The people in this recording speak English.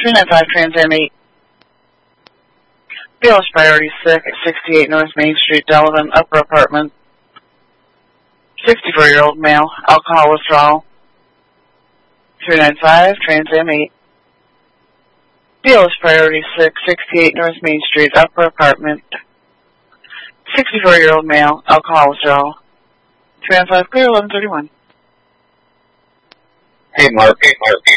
395 Trans Am 8. BLS priority sick at 68 North Main Street, Delavan, upper apartment. 64-year-old male, alcohol withdrawal. 395 Trans Am 8. BLS priority sick, 68 North Main Street, upper apartment. 64-year-old male, alcohol withdrawal. 395 clear, 1131. Hey, Mark.